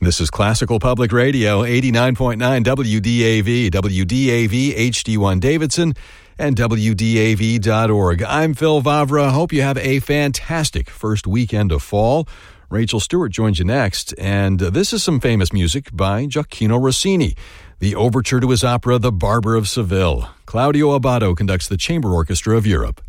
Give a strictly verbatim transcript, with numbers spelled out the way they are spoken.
This is Classical Public Radio, eighty-nine point nine W D A V, W D A V H D one Davidson, and W D A V dot org. I'm Phil Vavra. Hope you have a fantastic first weekend of fall. Rachel Stewart joins you next, and this is some famous music by Gioacchino Rossini, the overture to his opera, The Barber of Seville. Claudio Abbado conducts the Chamber Orchestra of Europe.